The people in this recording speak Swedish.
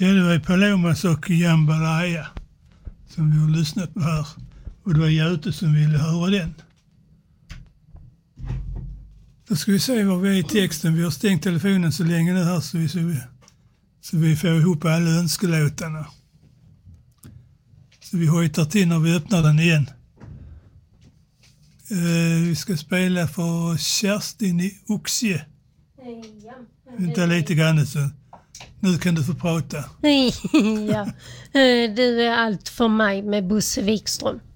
Ja, det var Palomas och Jambalaya som vi har lyssnat på här. Och det var Göte som ville höra den. Då ska vi se var vi är i texten. Vi har stängt telefonen så länge nu här så vi får ihop alla önskelåtarna. Så vi hojtar till när vi öppnar den igen. Vi ska spela för Kerstin i Oxie. Vänta lite grann så. Nu kan du få prata. Ja, du är allt för mig med Bosse Wikström.